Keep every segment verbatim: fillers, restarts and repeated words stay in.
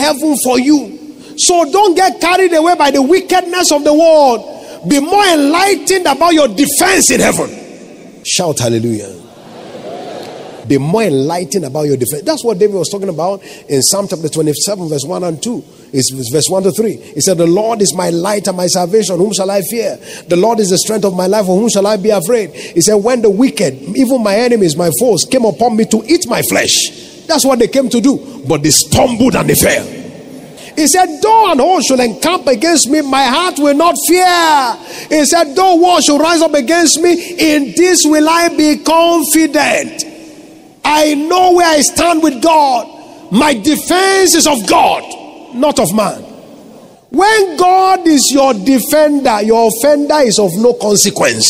heaven for you. So don't get carried away by the wickedness of the world. Be more enlightened about your defense in heaven. Shout hallelujah. Be more enlightened about your defense. That's what David was talking about in Psalm chapter twenty-seven, verse one and two. It's verse one to three. He said, the Lord is my light and my salvation. Whom shall I fear? The Lord is the strength of my life. For whom shall I be afraid? He said, when the wicked, even my enemies, my foes, came upon me to eat my flesh. That's what they came to do. But they stumbled and they fell. He said, though an host should encamp against me, my heart will not fear. He said, though war should rise up against me, in this will I be confident. I know where I stand with God. My defense is of God, not of man. When God is your defender, your offender is of no consequence.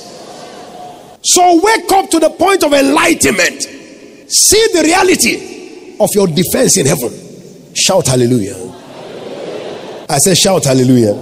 So wake up to the point of enlightenment. See the reality of your defense in heaven. Shout hallelujah. I said shout hallelujah.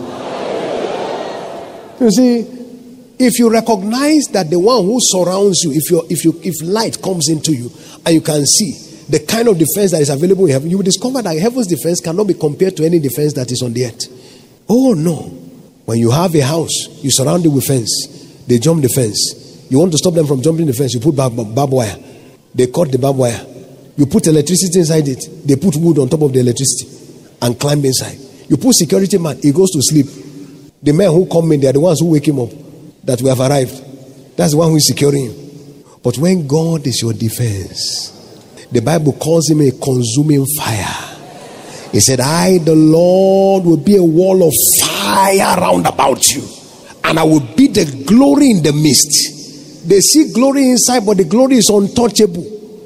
You see, if you recognize that the one who surrounds you, if you if you if light comes into you and you can see the kind of defense that is available in heaven, you will discover that heaven's defense cannot be compared to any defense that is on the earth. Oh no. When you have a house, you surround it with fence. They jump the fence. You want to stop them from jumping the fence, you put barbed barb wire. They cut the barbed wire. You put electricity inside it. They put wood on top of the electricity and climb inside. You put security man, he goes to sleep. The men who come in, they are the ones who wake him up. That we have arrived. That's the one who is securing you. But when God is your defense, the Bible calls him a consuming fire. He said, I, the Lord, will be a wall of fire round about you, and I will be the glory in the midst. They see glory inside, but the glory is untouchable.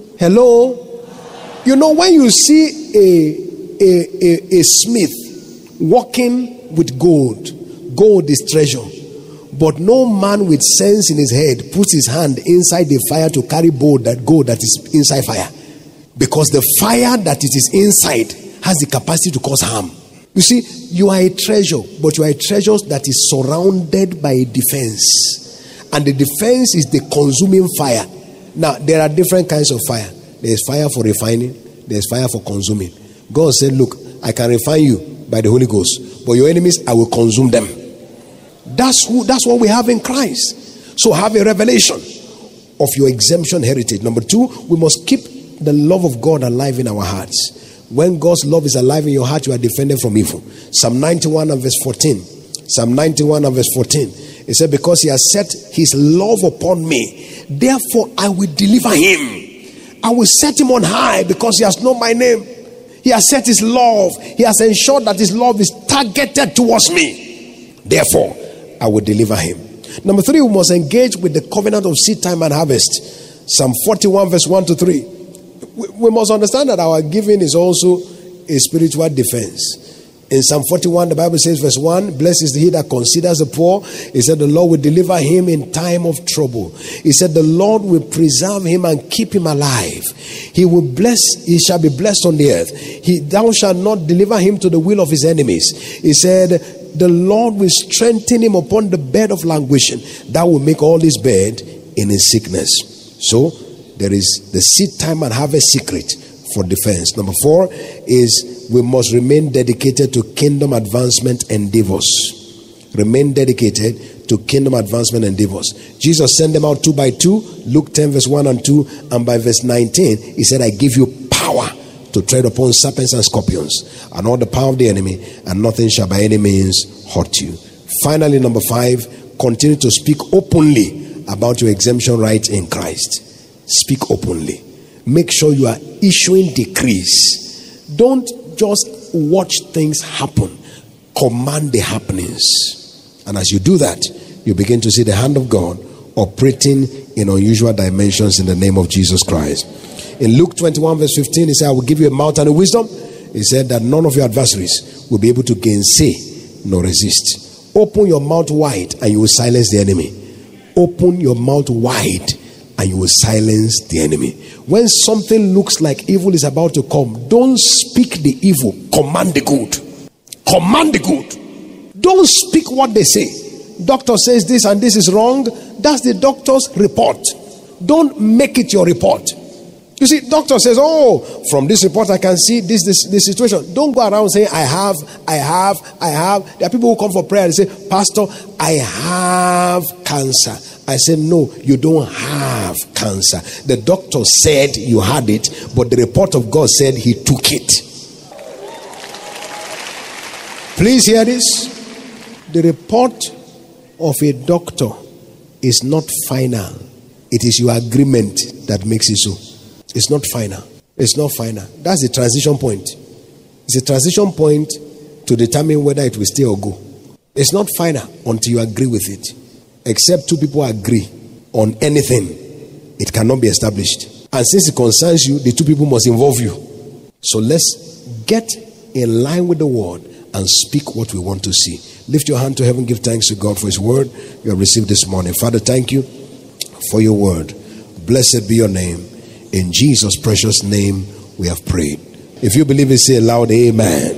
Hello? You know, when you see a, a, a, a smith working with gold, gold is treasure. But no man with sense in his head puts his hand inside the fire to carry gold that gold that is inside fire. Because the fire that it is inside has the capacity to cause harm. You see, you are a treasure, but you are a treasure that is surrounded by a defense. And the defense is the consuming fire. Now, there are different kinds of fire. There is fire for refining. There is fire for consuming. God said, look, I can refine you by the Holy Ghost, but your enemies, I will consume them. That's who, that's what we have in Christ. So have a revelation of your exemption heritage. Number two, we must keep the love of God alive in our hearts. When God's love is alive in your heart, you are defended from evil. Psalm ninety-one and verse fourteen. Psalm ninety-one and verse fourteen. It said, because he has set his love upon me, therefore I will deliver him. I will set him on high because he has known my name. He has set his love. He has ensured that his love is targeted towards me. Therefore, I will deliver him. Number three, we must engage with the covenant of seed time and harvest. Psalm forty-one verse one to three. We, we must understand that our giving is also a spiritual defense. In Psalm forty-one, the Bible says verse one, blessed is he that considers the poor. He said the Lord will deliver him in time of trouble. He said the Lord will preserve him and keep him alive. He will bless, he shall be blessed on the earth. He, thou shalt not deliver him to the will of his enemies. He said the Lord will strengthen him upon the bed of languishing. That will make all his bed in his sickness. So there is the seed time and harvest secret for defense. Number four is we must remain dedicated to kingdom advancement endeavors. Remain dedicated to kingdom advancement endeavors. Jesus sent them out two by two. Luke ten verse one and two. And by verse nineteen, he said, I give you power to tread upon serpents and scorpions and all the power of the enemy, and nothing shall by any means hurt you. Finally, number five, continue to speak openly about your exemption rights in Christ. Speak openly. Make sure you are issuing decrees. Don't just watch things happen. Command the happenings. And as you do that, you begin to see the hand of God operating in unusual dimensions in the name of Jesus Christ. In Luke twenty-one verse fifteen, he said, I will give you a mouth and a wisdom. He said that none of your adversaries will be able to gainsay nor resist. Open your mouth wide and you will silence the enemy. Open your mouth wide and you will silence the enemy. When something looks like evil is about to come, don't speak the evil. Command the good. Command the good. Don't speak what they say. Doctor says this and this is wrong. That's the doctor's report. Don't make it your report. You see, doctor says, oh, from this report I can see this, this, this situation. Don't go around saying, I have, I have, I have. There are people who come for prayer and say, Pastor, I have cancer. I say, no, you don't have cancer. The doctor said you had it, but the report of God said he took it. Please hear this. The report of a doctor is not final. It is your agreement that makes it so. It's not final. It's not final. That's the transition point. It's a transition point to determine whether it will stay or go. It's not final until you agree with it. Except two people agree on anything, it cannot be established. And since it concerns you, the two people must involve you. So let's get in line with the word and speak what we want to see. Lift your hand to heaven. Give thanks to God for his word you have received this morning. Father, thank you for your word. Blessed be your name. In Jesus' precious name we have prayed. If you believe it, say aloud, amen.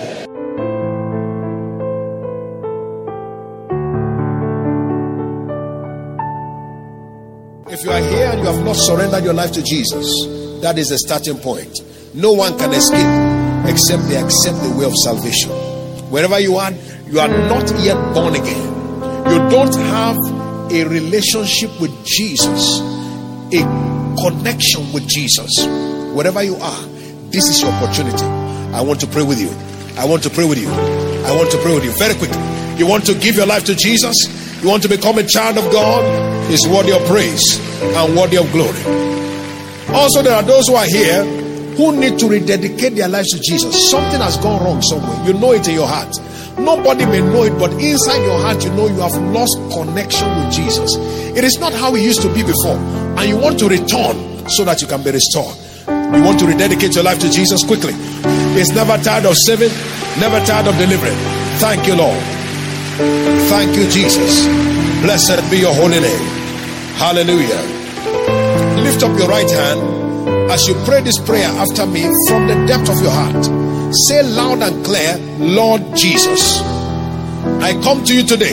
If you are here and you have not surrendered your life to Jesus, that is the starting point. No one can escape except they accept the way of salvation. Wherever you are, you are not yet born again. You don't have a relationship with Jesus, a connection with Jesus. Wherever you are, this is your opportunity. I want to pray with you. I want to pray with you. I want to pray with you very quickly. You want to give your life to Jesus? You want to become a child of God? He's worthy of praise and worthy of glory. Also, there are those who are here who need to rededicate their lives to Jesus. Something has gone wrong somewhere. You know it in your heart. Nobody may know it, but inside your heart you know you have lost connection with Jesus. It is not how it used to be before, and you want to return so that you can be restored. You want to rededicate your life to Jesus quickly. He's never tired of saving, never tired of delivering. Thank you, Lord. Thank you, Jesus. Blessed be your holy name. Hallelujah. Lift up your right hand as you pray this prayer after me from the depth of your heart. Say loud and clear, Lord Jesus, I come to you today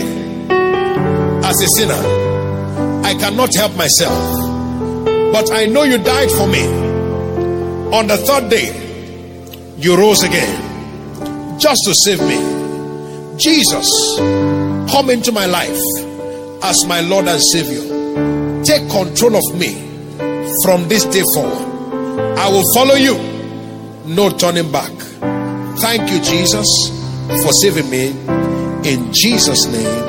as a sinner. I cannot help myself, but I know you died for me. On the third day, you rose again just to save me. Jesus, come into my life as my Lord and Savior. Take control of me from this day forward. I will follow you, no turning back. Thank you, Jesus, for saving me. In Jesus' name,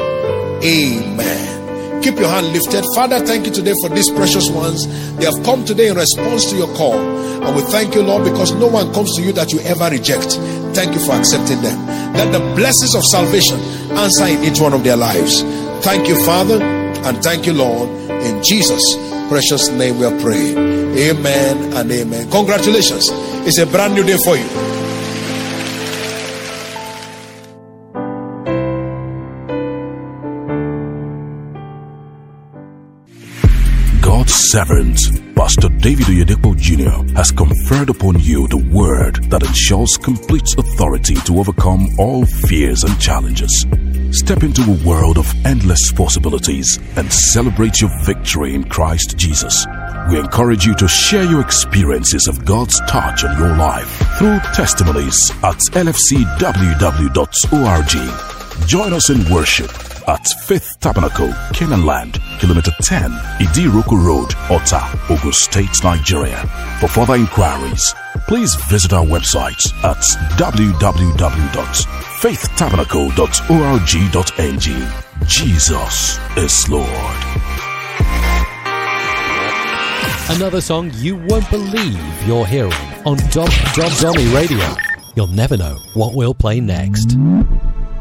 amen. Keep your hand lifted. Father, thank you today for these precious ones. They have come today in response to your call. And we thank you, Lord, because no one comes to you that you ever reject. Thank you for accepting them. Let the blessings of salvation answer in each one of their lives. Thank you, Father, and thank you, Lord. In Jesus' precious name we are praying. Amen and amen. Congratulations. It's a brand new day for you. God's servant, Pastor David Oyedepo Junior has conferred upon you the word that ensures complete authority to overcome all fears and challenges. Step into a world of endless possibilities and celebrate your victory in Christ Jesus. We encourage you to share your experiences of God's touch on your life through testimonies at l f c w w dot org. Join us in worship at Faith Tabernacle, Canaan Land, Kilometer ten, Idiroko Road, Ota, Ogun State, Nigeria. For further inquiries, please visit our website at w w w dot faith tabernacle dot org dot n g. Jesus is Lord. Another song you won't believe you're hearing on Dom Dom Domi Radio. You'll never know what we'll play next.